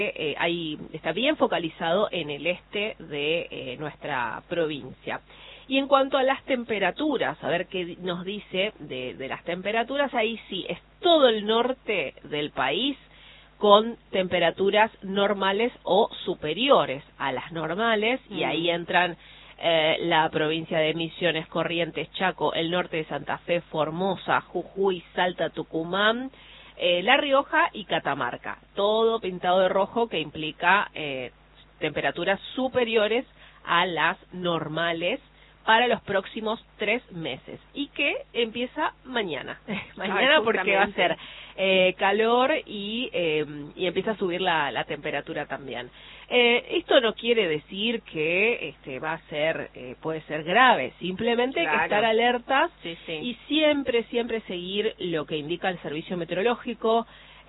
está bien focalizado en el este de nuestra provincia. Y en cuanto a las temperaturas, a ver qué nos dice de las temperaturas, ahí sí, es todo el norte del país con temperaturas normales o superiores a las normales, y ahí entran la provincia de Misiones, Corrientes, Chaco, el norte de Santa Fe, Formosa, Jujuy, Salta, Tucumán, La Rioja y Catamarca. Todo pintado de rojo, que implica temperaturas superiores a las normales para los próximos 3 meses, y que empieza mañana. Mañana, porque va a ser calor y empieza a subir la temperatura también. Esto no quiere decir que va a ser, puede ser grave, simplemente hay que estar alertas y siempre seguir lo que indica el servicio meteorológico.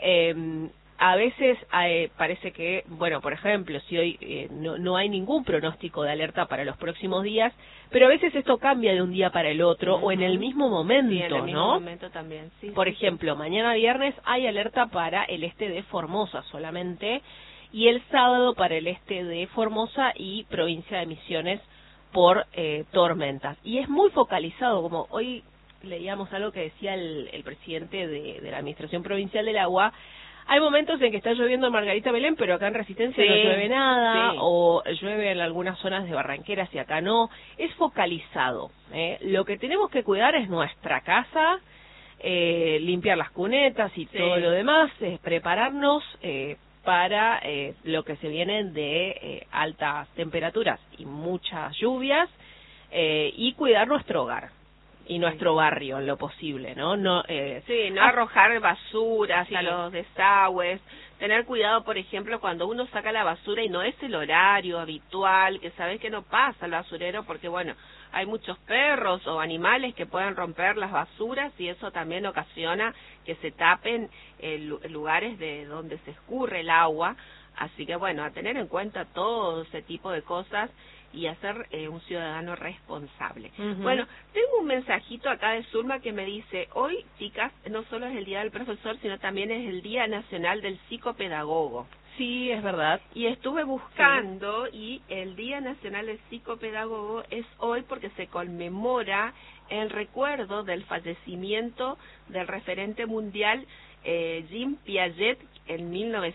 A veces parece que, bueno, por ejemplo, si hoy no hay ningún pronóstico de alerta para los próximos días, pero a veces esto cambia de un día para el otro o en el mismo momento, sí, en el mismo ¿no? momento también. Sí, por ejemplo, mañana viernes hay alerta para el este de Formosa solamente, y el sábado para el este de Formosa y provincia de Misiones por tormentas. Y es muy focalizado, como hoy leíamos algo que decía el presidente de la Administración Provincial del Agua. Hay momentos en que está lloviendo en Margarita Belén, pero acá en Resistencia no llueve nada, o llueve en algunas zonas de Barranqueras y acá no. Es focalizado. Lo que tenemos que cuidar es nuestra casa, limpiar las cunetas y todo lo demás, prepararnos para lo que se viene de altas temperaturas y muchas lluvias, y cuidar nuestro hogar y nuestro barrio en lo posible, ¿no? No arrojar basuras a los desagües, tener cuidado, por ejemplo, cuando uno saca la basura y no es el horario habitual, que sabes que no pasa el basurero porque, bueno, hay muchos perros o animales que pueden romper las basuras y eso también ocasiona que se tapen lugares de donde se escurre el agua. Así que, bueno, a tener en cuenta todo ese tipo de cosas y a ser un ciudadano responsable. Bueno, tengo un mensajito acá de Zulma que me dice: hoy, chicas, no solo es el Día del Profesor, sino también es el Día Nacional del Psicopedagogo. Sí, es verdad. Y estuve buscando y el Día Nacional del Psicopedagogo es hoy porque se conmemora el recuerdo del fallecimiento del referente mundial Jean Piaget en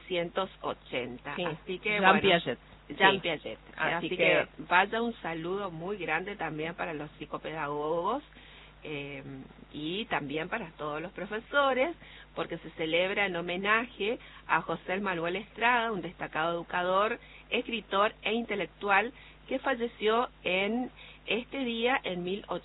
1980. Así que, Jean Piaget. Jean Piaget. Así que vaya un saludo muy grande también para los psicopedagogos y también para todos los profesores, porque se celebra en homenaje a José Manuel Estrada, un destacado educador, escritor e intelectual que falleció en este día en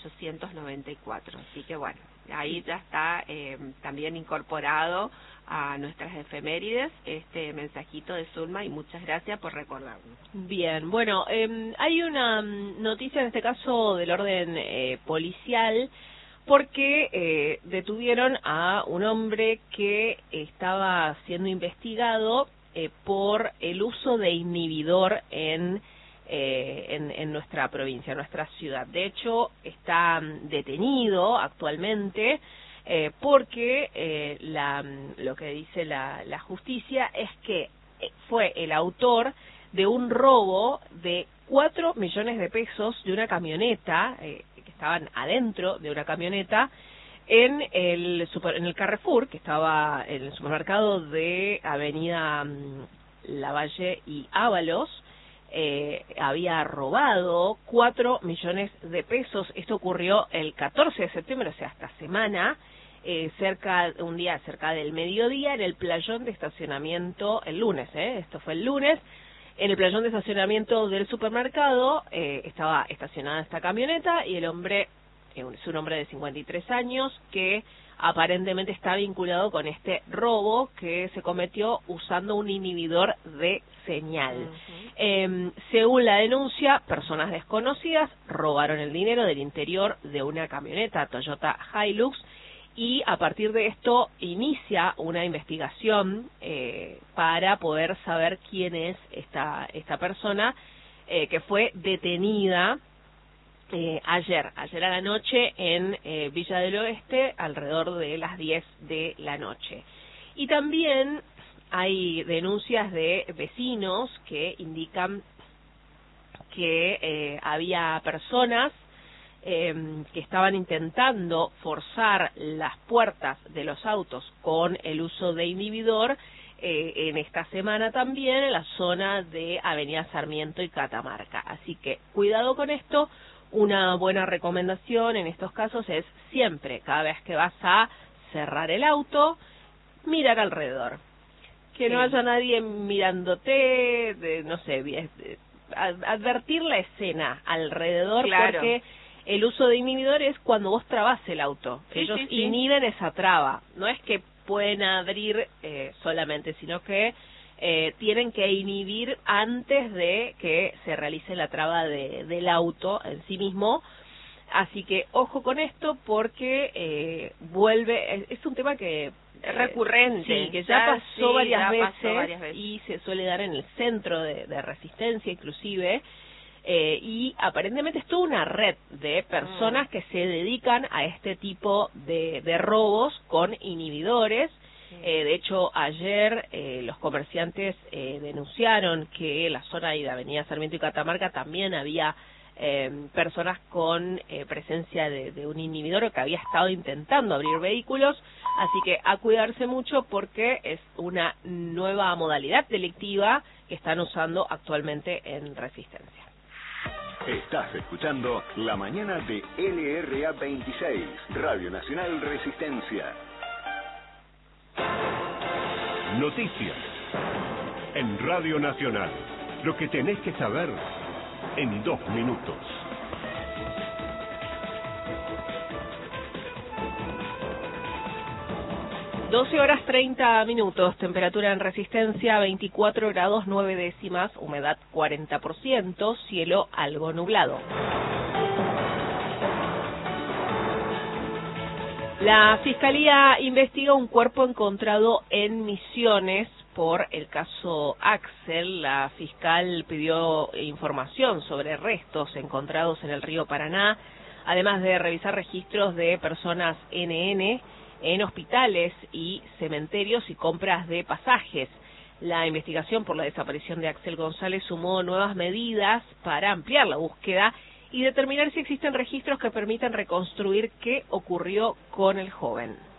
1894. Así que bueno, ahí ya está también incorporado a nuestras efemérides este mensajito de Zulma, y muchas gracias por recordarnos. Bien, bueno, hay una noticia en este caso del orden policial, porque detuvieron a un hombre que estaba siendo investigado por el uso de inhibidor en nuestra provincia, en nuestra ciudad. De hecho, está detenido actualmente porque lo que dice la justicia es que fue el autor de un robo de 4 millones de pesos de una camioneta, que estaban adentro de una camioneta, en el Carrefour, que estaba en el supermercado de Avenida Lavalle y Ábalos. Había robado 4 millones de pesos. Esto ocurrió el 14 de septiembre, o sea, esta semana, un día cerca del mediodía, en el playón de estacionamiento, el lunes, esto fue el lunes, en el playón de estacionamiento del supermercado. Estaba estacionada esta camioneta y el hombre, es un hombre de 53 años, que aparentemente está vinculado con este robo que se cometió usando un inhibidor de señal. Según la denuncia, personas desconocidas robaron el dinero del interior de una camioneta Toyota Hilux, y a partir de esto inicia una investigación para poder saber quién es esta persona que fue detenida ayer a la noche en Villa del Oeste, alrededor de las 10 de la noche. Y también hay denuncias de vecinos que indican que había personas que estaban intentando forzar las puertas de los autos con el uso de inhibidor en esta semana también en la zona de Avenida Sarmiento y Catamarca. Así que cuidado con esto. Una buena recomendación en estos casos es siempre, cada vez que vas a cerrar el auto, mirar alrededor. Que no haya nadie mirándote, no sé, advertir la escena alrededor, claro, porque el uso de inhibidor es cuando vos trabás el auto. Sí, Ellos sí. inhiben esa traba. No es que pueden abrir solamente, sino que tienen que inhibir antes de que se realice la traba del auto en sí mismo. Así que ojo con esto porque es un tema que es recurrente. Sí, que ya pasó varias veces y se suele dar en el centro de Resistencia inclusive. Y aparentemente es toda una red de personas que se dedican a este tipo de robos con inhibidores. De hecho, ayer los comerciantes denunciaron que en la zona de Avenida Sarmiento y Catamarca también había personas con presencia de un inhibidor o que había estado intentando abrir vehículos. Así que a cuidarse mucho porque es una nueva modalidad delictiva que están usando actualmente en Resistencia. Estás escuchando La Mañana de LRA 26, Radio Nacional Resistencia. Noticias en Radio Nacional. Lo que tenés que saber en 2 minutos. (12:30), temperatura en Resistencia 24 grados 9 décimas, humedad 40%, cielo algo nublado. La Fiscalía investiga un cuerpo encontrado en Misiones por el caso Axel. La fiscal pidió información sobre restos encontrados en el río Paraná, además de revisar registros de personas NN en hospitales y cementerios y compras de pasajes. La investigación por la desaparición de Axel González sumó nuevas medidas para ampliar la búsqueda y determinar si existen registros que permitan reconstruir qué ocurrió con el joven.